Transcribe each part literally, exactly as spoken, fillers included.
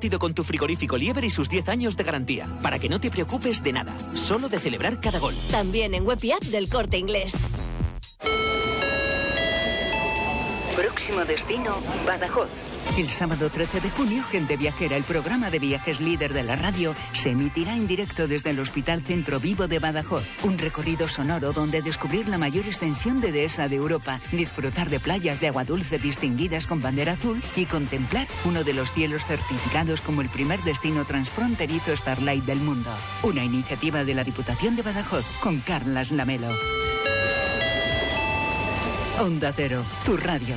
partido con tu frigorífico Lieber y sus diez años de garantía, para que no te preocupes de nada, solo de celebrar cada gol. También en web y app del Corte Inglés. Próximo destino, Badajoz. El sábado trece de junio, Gente Viajera, el programa de viajes líder de la radio, se emitirá en directo desde el Hospital Centro Vivo de Badajoz. Un recorrido sonoro donde descubrir la mayor extensión de dehesa de Europa, disfrutar de playas de agua dulce distinguidas con bandera azul y contemplar uno de los cielos certificados como el primer destino transfronterizo Starlight del mundo. Una iniciativa de la Diputación de Badajoz con Carlas Lamelo. Onda Cero, tu radio.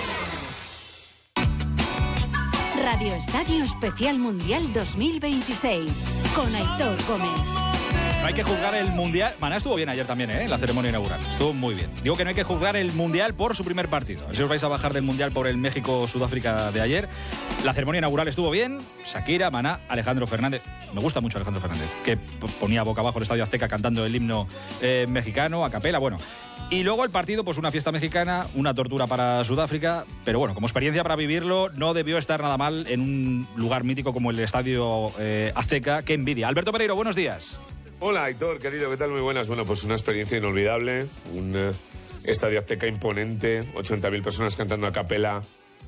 Radio Estadio Especial Mundial dos mil veintiséis con Aitor Gómez. No hay que juzgar el Mundial. Maná estuvo bien ayer también, ¿eh? En la ceremonia inaugural. Estuvo muy bien. Digo que no hay que juzgar el Mundial por su primer partido. A ver si os vais a bajar del Mundial por el México-Sudáfrica de ayer. La ceremonia inaugural estuvo bien. Shakira, Maná, Alejandro Fernández. Me gusta mucho Alejandro Fernández, que ponía boca abajo el Estadio Azteca cantando el himno eh, mexicano a capela. Bueno. Y luego el partido, pues una fiesta mexicana, una tortura para Sudáfrica, pero bueno, como experiencia para vivirlo, no debió estar nada mal en un lugar mítico como el Estadio eh, Azteca. ¡Qué envidia! Alberto Pereiro, buenos días. Hola, Aitor, querido, ¿qué tal? Muy buenas. Bueno, pues una experiencia inolvidable, un uh, Estadio Azteca imponente, ochenta mil personas cantando a capela,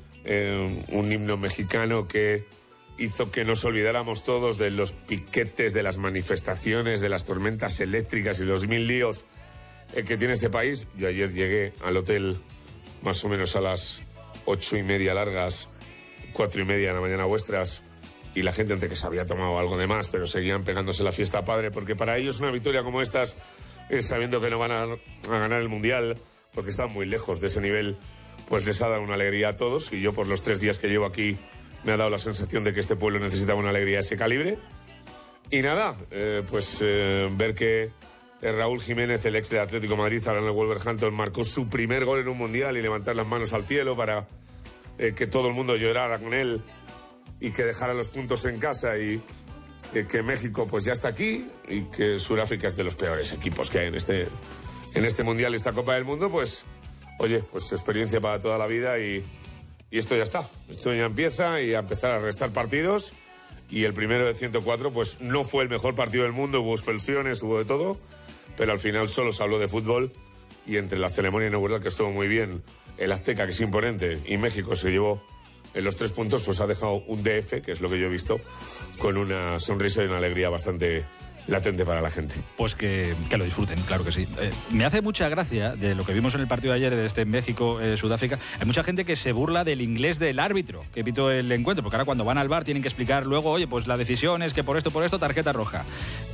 eh, un himno mexicano que hizo que nos olvidáramos todos de los piquetes, de las manifestaciones, de las tormentas eléctricas y los mil líos el que tiene este país. Yo ayer llegué al hotel más o menos a las ocho y media largas, cuatro y media de la mañana vuestras, y la gente entre que se había tomado algo de más, pero seguían pegándose la fiesta padre, porque para ellos una victoria como estas, eh, sabiendo que no van a, a ganar el Mundial, porque están muy lejos de ese nivel, pues les ha dado una alegría a todos, y yo por los tres días que llevo aquí me ha dado la sensación de que este pueblo necesitaba una alegría de ese calibre. Y nada, eh, pues eh, ver que Raúl Jiménez, el ex de Atlético de Madrid, ahora en el Wolverhampton, marcó su primer gol en un Mundial y levantar las manos al cielo para eh, que todo el mundo llorara con él y que dejara los puntos en casa, y eh, que México pues ya está aquí, y que Sudáfrica es de los peores equipos que hay en este, en este Mundial, esta Copa del Mundo. Pues oye, pues experiencia para toda la vida, y, y esto ya está, esto ya empieza, y a empezar a restar partidos. Y el primero de ciento cuatro pues no fue el mejor partido del mundo, hubo expulsiones, hubo de todo, pero al final solo se habló de fútbol, y entre la ceremonia inaugural, que estuvo muy bien, el Azteca, que es imponente, y México se llevó en los tres puntos, pues ha dejado un D F, que es lo que yo he visto, con una sonrisa y una alegría bastante latente para la gente. Pues que, que lo disfruten, claro que sí. Eh, me hace mucha gracia de lo que vimos en el partido de ayer de este México-Sudáfrica. Eh, Hay mucha gente que se burla del inglés del árbitro que pitó el encuentro, porque ahora cuando van al bar tienen que explicar luego, oye, pues la decisión es que por esto, por esto, tarjeta roja.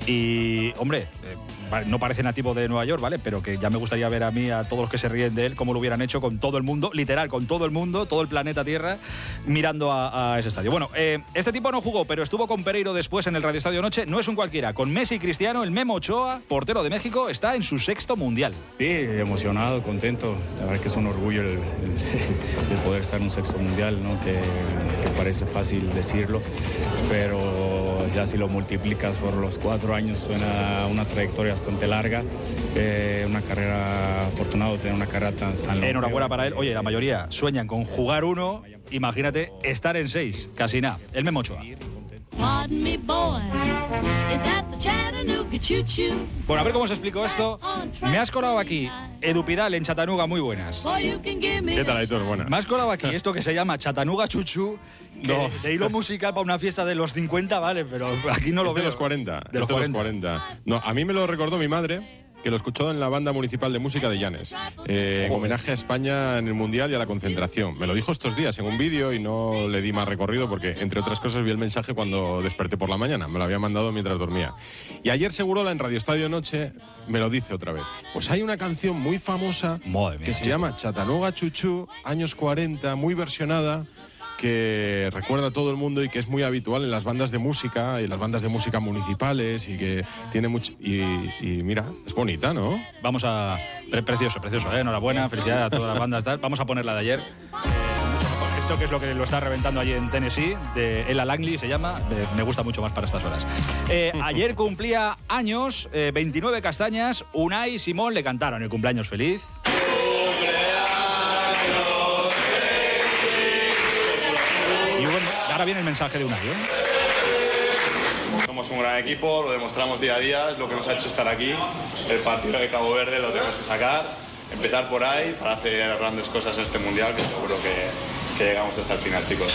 Y, hombre, eh, no parece nativo de Nueva York, ¿vale? Pero que ya me gustaría ver a mí, a todos los que se ríen de él, cómo lo hubieran hecho con todo el mundo, literal, con todo el mundo, todo el planeta Tierra, mirando a, a ese estadio. Bueno, eh, este tipo no jugó, pero estuvo con Pereiro después en el Radio Estadio Noche. No es un cualquiera. Con Messi y Cristiano, el Memo Ochoa, portero de México, está en su sexto Mundial. Sí, emocionado, contento. La verdad es que es un orgullo el, el, el poder estar en un sexto Mundial, ¿no? Que, que parece fácil decirlo, pero ya si lo multiplicas por los cuatro años, suena una trayectoria bastante larga, eh, una carrera, afortunado de tener una carrera tan, tan larga. Enhorabuena para él. Oye, la mayoría sueñan con jugar uno, imagínate estar en seis, casi nada. El Memo Ochoa. Bueno, a ver cómo os explico esto. Me has colado aquí Edu Pidal en Chattanooga, muy buenas. ¿Qué tal, Aitor? Buenas. Me has colado aquí esto que se llama Chattanooga Chuchu, que no. de hilo musical para una fiesta de los cincuenta, vale, pero aquí no lo es veo. de los cuarenta. De los de cuarenta. los cuarenta. No, a mí me lo recordó mi madre, que lo escuchó en la banda municipal de música de Llanes, eh, en homenaje a España en el Mundial y a la concentración. Me lo dijo estos días en un vídeo y no le di más recorrido porque, entre otras cosas, vi el mensaje cuando desperté por la mañana. Me lo había mandado mientras dormía. Y ayer Segurola, en Radio Estadio Noche, me lo dice otra vez. Pues hay una canción muy famosa Madre mía, que se chico. llama Chattanooga Chuchu, años cuarenta, muy versionada, que recuerda a todo el mundo y que es muy habitual en las bandas de música y las bandas de música municipales, y que tiene mucho... Y, y mira, es bonita, ¿no? Vamos a... Pre precioso, precioso, ¿eh? Enhorabuena, felicidades a todas las bandas, tal. Vamos a poner la de ayer. Eh, esto que es lo que lo está reventando allí en Tennessee, de Ella Langley se llama, eh, me gusta mucho más para estas horas. Eh, ayer cumplía años, eh, veintinueve castañas, Unai y Simón le cantaron el cumpleaños feliz. Ahora bien el mensaje de Unai, ¿eh? Somos un gran equipo, lo demostramos día a día, es lo que nos ha hecho estar aquí. El partido de Cabo Verde lo tenemos que sacar, empezar por ahí para hacer grandes cosas en este Mundial, que seguro que, que llegamos hasta el final, chicos.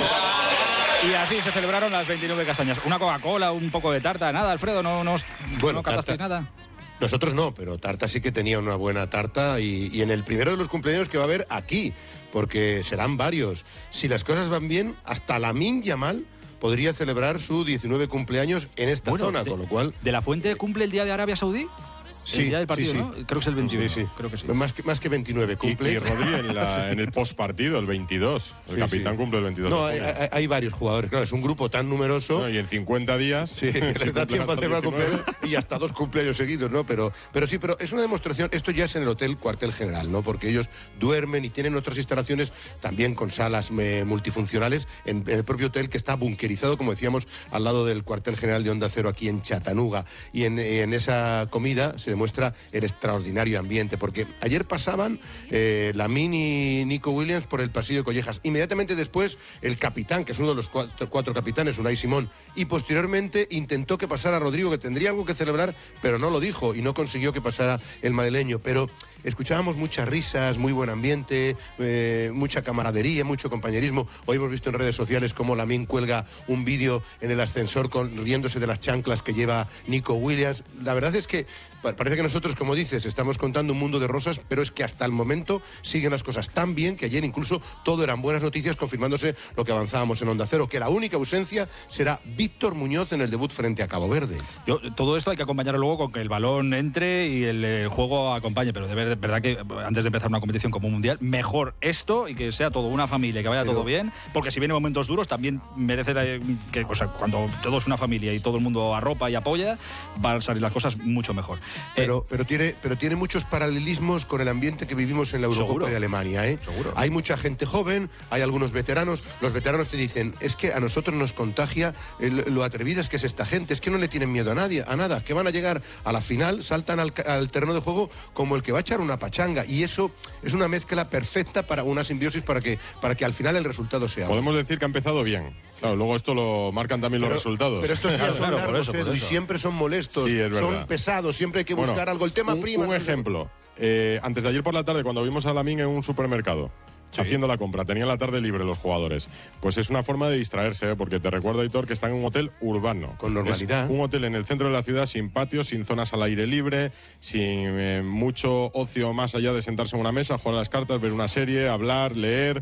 Y así se celebraron las veintinueve castañas. Una Coca-Cola, un poco de tarta, nada, Alfredo, ¿no, no, bueno, no captasteis tarta. nada? Nosotros no, pero tarta sí que tenía una buena tarta y, y en el primero de los cumpleaños que va a haber aquí, porque serán varios. Si las cosas van bien, hasta Lamine Yamal podría celebrar su diecinueve cumpleaños en esta bueno, zona, de, con lo cual... ¿De la Fuente cumple el día de Arabia Saudí? Sí, el día del partido, sí, sí. ¿no? Creo que es el veintiuno. Sí, sí. Creo que sí. Más que, más que veintinueve cumple. Y, y Rodri en, la, en el postpartido, el veintidós. El sí, capitán sí. cumple el veintidós. No, hay, hay, hay varios jugadores. Claro, es un grupo tan numeroso. No, y en cincuenta días. Sí, les da tiempo a celebrar cumpleaños y hasta dos cumpleaños seguidos, ¿no? Pero, pero sí, pero es una demostración. Esto ya es en el Hotel Cuartel General, ¿no? Porque ellos duermen y tienen otras instalaciones también con salas eh, multifuncionales en, en el propio hotel que está bunkerizado, como decíamos, al lado del Cuartel General de Onda Cero aquí en Chattanooga. Y en, en esa comida se demuestra el extraordinario ambiente, porque ayer pasaban eh, Lamine y Nico Williams por el pasillo de Collejas. Inmediatamente después, el capitán, que es uno de los cuatro, cuatro capitanes, Unai Simón, y posteriormente intentó que pasara Rodrigo, que tendría algo que celebrar, pero no lo dijo y no consiguió que pasara el madrileño. Pero escuchábamos muchas risas, muy buen ambiente, eh, mucha camaradería, mucho compañerismo. Hoy hemos visto en redes sociales cómo Lamine cuelga un vídeo en el ascensor con, riéndose de las chanclas que lleva Nico Williams. La verdad es que parece que nosotros, como dices, estamos contando un mundo de rosas, pero es que hasta el momento siguen las cosas tan bien que ayer incluso todo eran buenas noticias, confirmándose lo que avanzábamos en Onda Cero, que la única ausencia será Víctor Muñoz en el debut frente a Cabo Verde. Yo, todo esto hay que acompañarlo luego con que el balón entre y el, el juego acompañe, pero de ver, verdad que antes de empezar una competición como un mundial, mejor esto y que sea todo una familia, que vaya pero, todo bien, porque si vienen momentos duros también merece que, o sea, cuando todo es una familia y todo el mundo arropa y apoya, van a salir las cosas mucho mejor. Pero, eh, pero, tiene, pero tiene muchos paralelismos con el ambiente que vivimos en la Eurocopa ¿seguro? de Alemania, ¿eh? Seguro. Hay mucha gente joven, hay algunos veteranos. Los veteranos te dicen, es que a nosotros nos contagia el, lo atrevidas que es esta gente, es que no le tienen miedo a nadie, a nada, que van a llegar a la final, saltan al, al terreno de juego como el que va a echar una pachanga, y eso es una mezcla perfecta para una simbiosis para que, para que al final el resultado sea podemos otro. decir que ha empezado bien. Claro, luego esto lo marcan también pero, los resultados. Pero estos días claro, son claro, largos, por eso, por Edu, y eso. siempre son molestos, sí, son pesados, siempre hay que buscar bueno, algo. El tema un, prima. Un ejemplo, eh, antes de ayer por la tarde, cuando vimos a Lamine en un supermercado, sí. haciendo la compra, tenían la tarde libre los jugadores. Pues es una forma de distraerse, ¿eh? Porque te recuerdo, Aitor, que están en un hotel urbano. Con normalidad. Es un hotel en el centro de la ciudad, sin patios, sin zonas al aire libre, sin eh, mucho ocio más allá de sentarse en una mesa, jugar a las cartas, ver una serie, hablar, leer.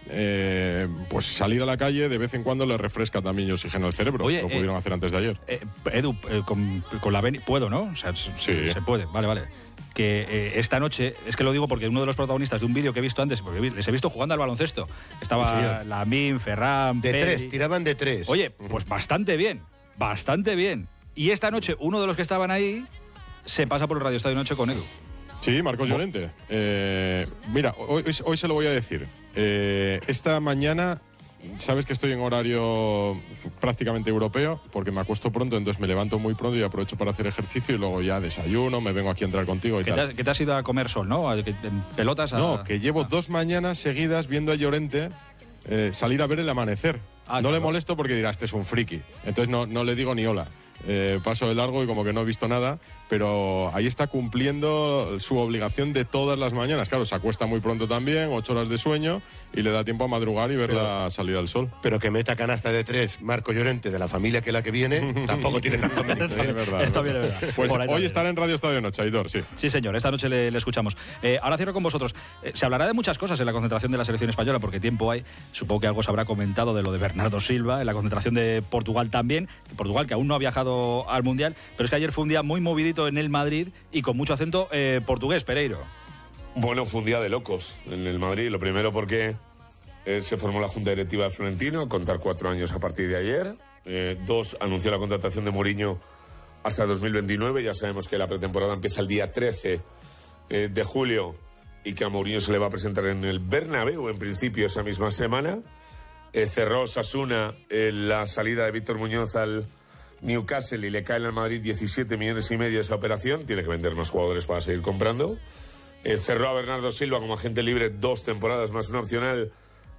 Eh, pues salir a la calle de vez en cuando le refresca también el oxígeno al cerebro. Oye, lo pudieron eh, hacer antes de ayer. Eh, Edu, eh, con, con la Beni, puedo, ¿no? O sea, sí. se puede, vale, vale. Que eh, esta noche, es que lo digo porque uno de los protagonistas de un vídeo que he visto antes, porque les he visto jugando al baloncesto, estaba sí, Lamine, Ferran, de Pedri. tres, tiraban de tres. Oye, pues bastante bien, bastante bien. Y esta noche, uno de los que estaban ahí se pasa por el Radio Estadio Noche con Edu. Sí, Marcos Llorente. Eh, mira, hoy, hoy se lo voy a decir. Eh, esta mañana, sabes que estoy en horario prácticamente europeo, porque me acuesto pronto, entonces me levanto muy pronto y aprovecho para hacer ejercicio y luego ya desayuno, me vengo aquí a entrar contigo y ¿Qué tal. Te, ¿Qué te has ido a comer sol, no? ¿En pelotas? A... No, que llevo ah. dos mañanas seguidas viendo a Llorente eh, salir a ver el amanecer. Ah, no claro. le molesto porque dirá, este es un friki. Entonces no, no le digo ni hola. Eh, paso de largo y como que no he visto nada, pero ahí está cumpliendo su obligación de todas las mañanas. Claro, se acuesta muy pronto también, ocho horas de sueño, y le da tiempo a madrugar y ver pero, la salida del sol. Pero que meta canasta de tres Marco Llorente, de la familia que es la que viene, tampoco tiene nada mérito, ¿eh? Es verdad. Está bien, es verdad. Pues hoy también. estará en Radio Estadio Noche, Aitor, sí. Sí, señor, esta noche le, le escuchamos. Eh, ahora cierro con vosotros. Eh, se hablará de muchas cosas en la concentración de la selección española, porque tiempo hay. Supongo que algo se habrá comentado de lo de Bernardo Silva, en la concentración de Portugal también. Portugal, que aún no ha viajado al Mundial, pero es que ayer fue un día muy movidito en el Madrid y con mucho acento eh, portugués, Pereiro. Bueno, fue un día de locos en el Madrid. Lo primero porque eh, se formó la Junta Directiva de Florentino, a contar cuatro años a partir de ayer. Eh, dos, anunció la contratación de Mourinho hasta dos mil veintinueve. Ya sabemos que la pretemporada empieza el día trece eh, de julio y que a Mourinho se le va a presentar en el Bernabéu en principio esa misma semana. Eh, cerró Osasuna eh, la salida de Víctor Muñoz al Newcastle y le caen al Madrid diecisiete millones y medio esa operación. Tiene que vender más jugadores para seguir comprando. Eh, cerró a Bernardo Silva como agente libre dos temporadas más una opcional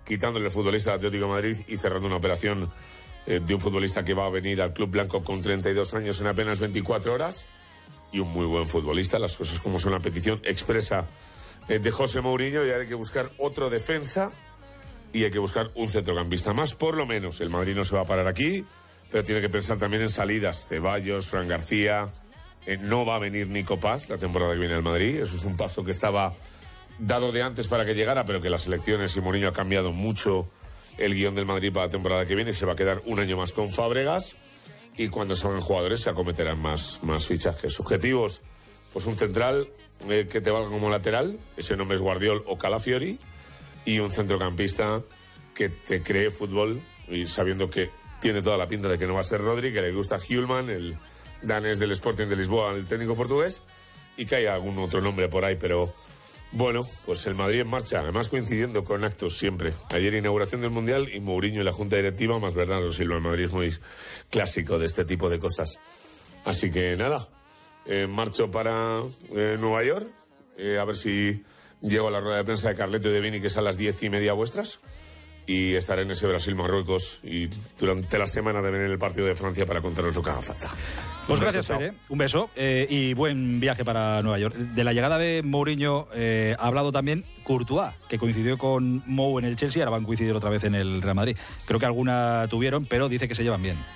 quitándole el futbolista de Atlético de Madrid y cerrando una operación eh, de un futbolista que va a venir al Club Blanco con treinta y dos años en apenas veinticuatro horas, y un muy buen futbolista, las cosas como son, la petición expresa eh, de José Mourinho, y ahora hay que buscar otro defensa y hay que buscar un centrocampista más, por lo menos. El Madrid no se va a parar aquí, pero tiene que pensar también en salidas. Ceballos, Fran García, eh, no va a venir Nico Paz la temporada que viene al Madrid, eso es un paso que estaba dado de antes para que llegara, pero que las elecciones y Mourinho ha cambiado mucho el guión del Madrid para la temporada que viene, y se va a quedar un año más con Fábregas, y cuando salgan jugadores se acometerán más, más fichajes. Objetivos, pues un central eh, que te valga como lateral, ese nombre es Guardiol o Calafiori, y un centrocampista que te cree fútbol, y sabiendo que tiene toda la pinta de que no va a ser Rodri, que le gusta Hjulman, el danés del Sporting de Lisboa, el técnico portugués, y que haya algún otro nombre por ahí, pero bueno, pues el Madrid en marcha, además coincidiendo con actos siempre. Ayer inauguración del Mundial y Mourinho y la Junta Directiva, más Bernardo Silva. El Madrid es muy clásico de este tipo de cosas. Así que nada, eh, marcho para eh, Nueva York, eh, a ver si llego a la rueda de prensa de Carleto y de Vini, que es a las diez y media vuestras, y estaré en ese Brasil-Marruecos, y durante la semana también en el partido de Francia para contaros lo que haga falta. Pues Un gracias, beso, Pere. Un beso eh, y buen viaje para Nueva York. De la llegada de Mourinho eh, ha hablado también Courtois, que coincidió con Mou en el Chelsea, ahora van a coincidir otra vez en el Real Madrid. Creo que alguna tuvieron, pero dice que se llevan bien.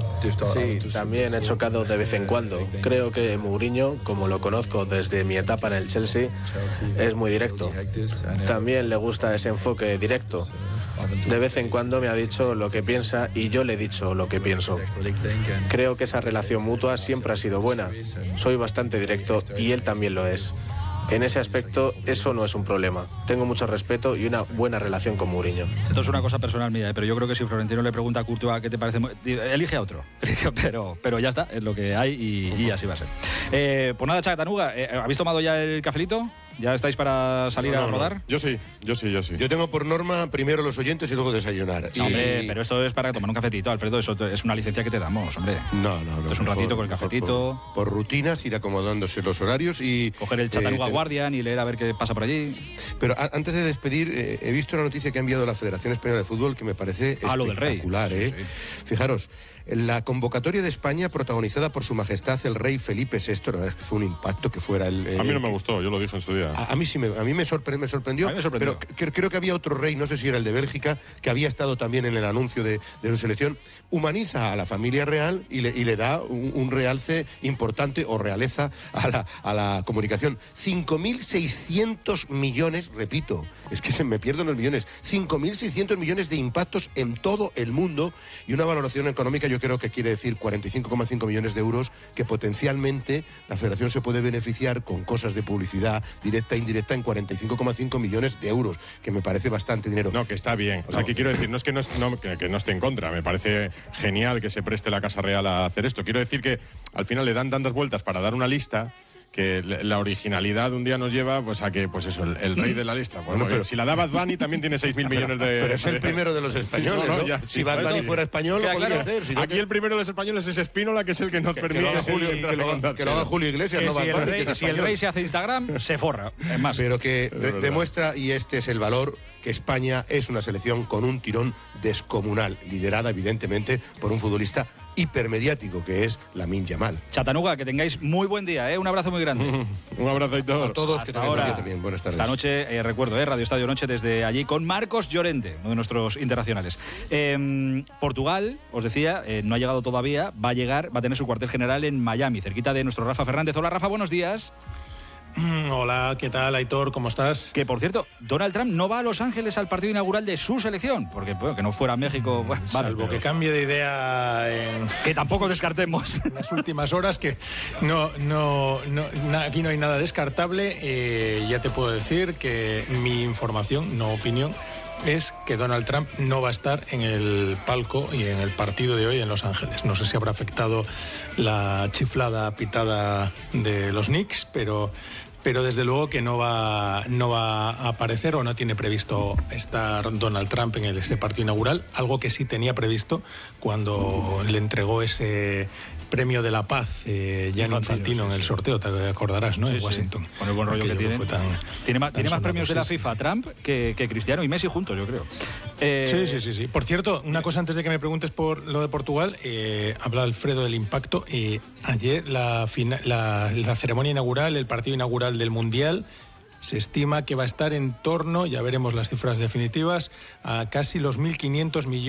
Sí, también he chocado de vez en cuando. Creo que Mourinho, como lo conozco desde mi etapa en el Chelsea, es muy directo. También le gusta ese enfoque directo. De vez en cuando me ha dicho lo que piensa y yo le he dicho lo que pienso. Creo que esa relación mutua siempre ha sido buena. Soy bastante directo y él también lo es. En ese aspecto, eso no es un problema. Tengo mucho respeto y una buena relación con Mourinho. Esto es una cosa personal mía, pero yo creo que si Florentino le pregunta a Courtois qué te parece, elige a otro. Pero, pero ya está, es lo que hay y, y así va a ser. Eh, pues nada, Chatanuga, eh, ¿habéis tomado ya el cafelito? ¿Ya estáis para salir no, no, a rodar? No. Yo sí, yo sí, yo sí. Yo tengo por norma primero los oyentes y luego desayunar. No, hombre, pero esto es para tomar un cafetito, Alfredo, eso es una licencia que te damos, hombre. No, no, no. Esto es un mejor, ratito con el cafetito. Por, por rutinas, ir acomodándose los horarios y... Coger el Chattanooga eh, Guardian y leer a ver qué pasa por allí. Pero a, antes de despedir, eh, he visto una noticia que ha enviado la Federación Española de Fútbol que me parece ah, espectacular, lo del ¿eh? Rey. Sí, sí. Fijaros, la convocatoria de España protagonizada por Su Majestad el Rey Felipe sexto, la verdad es que fue un impacto que fuera el... el a mí no me gustó, yo lo dije en su día. A, a mí sí me, a mí me, sorpre, me sorprendió, a mí me sorprendió. pero que, creo que había otro rey, no sé si era el de Bélgica, que había estado también en el anuncio de, de su selección. Humaniza a la familia real y le, y le da un, un realce importante o realeza a la, a la comunicación. cinco mil seiscientos millones, repito, es que se me pierden los millones, cinco mil seiscientos millones de impactos en todo el mundo y una valoración económica, yo creo que quiere decir cuarenta y cinco coma cinco millones de euros que potencialmente la Federación se puede beneficiar con cosas de publicidad directa e indirecta en cuarenta y cinco coma cinco millones de euros, que me parece bastante dinero. No, que está bien. O sea, no, que quiero decir, no es que no, no que, que no esté en contra, me parece genial que se preste la Casa Real a hacer esto. Quiero decir que al final le dan tantas vueltas para dar una lista que la originalidad un día nos lleva pues a que, pues eso, el, el rey de la lista. Bueno, pero si la da Bad Bunny también tiene seis mil millones de... Pero es el primero de los españoles, ¿no? ¿no? Ya, si sí, Bad Bunny fuera español, lo podría claro. hacer. Si no Aquí que... el primero de los españoles es Espínola, que es el que nos que, permite... Que lo haga Julio, que lo haga, que lo haga Julio Iglesias, que no si Bad el Bunny, rey, que es si el rey se hace Instagram, se forra. Es más. Pero que de, demuestra, y este es el valor, que España es una selección con un tirón descomunal, liderada evidentemente por un futbolista hipermediático que es Lamine Yamal. Chatanuga, que tengáis muy buen día, ¿eh? Un abrazo muy grande. Un abrazo y todo. A todos. Hasta que tengan ahora. Buen día también. Buenas tardes. Esta noche, eh, recuerdo, eh, Radio Estadio Noche desde allí con Marcos Llorente, uno de nuestros internacionales. Eh, Portugal, os decía, eh, no ha llegado todavía, va a llegar, va a tener su cuartel general en Miami, cerquita de nuestro Rafa Fernández. Hola Rafa, buenos días. Hola, ¿qué tal, Aitor? ¿Cómo estás? Que, por cierto, Donald Trump no va a Los Ángeles al partido inaugural de su selección, porque bueno, que no fuera a México... Bueno, Salvo vale, que cambie de idea en... Que tampoco descartemos. En las últimas horas, que no, no, no na, aquí no hay nada descartable. Eh, ya te puedo decir que mi información, no opinión, es que Donald Trump no va a estar en el palco y en el partido de hoy en Los Ángeles. No sé si habrá afectado la chiflada pitada de los Knicks, pero pero desde luego que no va, no va a aparecer o no tiene previsto estar Donald Trump en el, ese partido inaugural, algo que sí tenía previsto cuando le entregó ese premio de la paz eh, Gianni Infantino sí, en el sorteo, te acordarás, ¿no? Sí, en Washington. Sí. Con el buen rollo que tiene. Tan, tiene más, tiene más premios de la FIFA Trump que, que Cristiano y Messi juntos, yo creo. Eh... Sí, sí, sí, sí. Por cierto, una cosa antes de que me preguntes por lo de Portugal, eh, habla Alfredo del impacto. Eh, ayer la, fina, la, la ceremonia inaugural, el partido inaugural del Mundial, se estima que va a estar en torno, ya veremos las cifras definitivas, a casi los mil quinientos millones